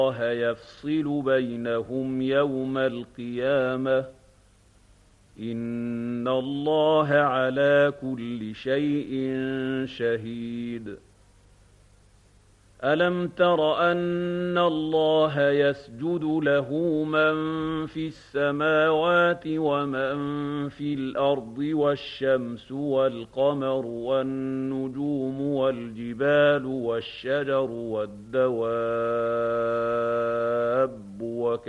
الله يفصل بينهم يوم القيامة إن الله على كل شيء شهيد ألم تر أن الله يسجد له من في السماوات ومن في الأرض والشمس والقمر والنجوم والجبال والشجر والدواب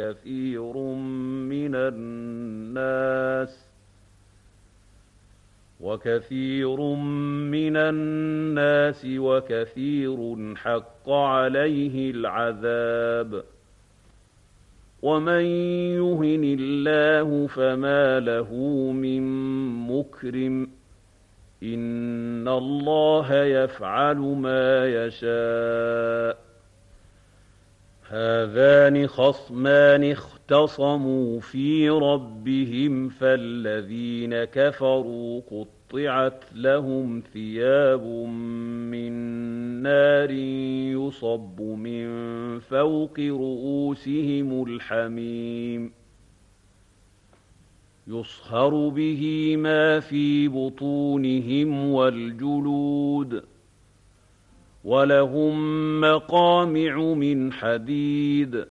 وكثير من الناس وكثير حق عليه العذاب ومن يهن الله فما له من مكرم إن الله يفعل ما يشاء هذان خصمان اختصموا في ربهم فالذين كفروا قطعت لهم ثياب من نار يصب من فوق رؤوسهم الحميم يصهر به ما في بطونهم والجلود ولهم مقامع من حديد